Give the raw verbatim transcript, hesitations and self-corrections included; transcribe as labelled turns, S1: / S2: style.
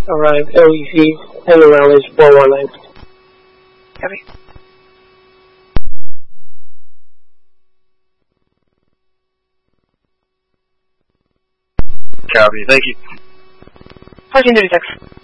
S1: Arrive L E C, and the round is four one nine.
S2: Copy.
S3: Copy, thank you.
S2: fourteen thirty-six.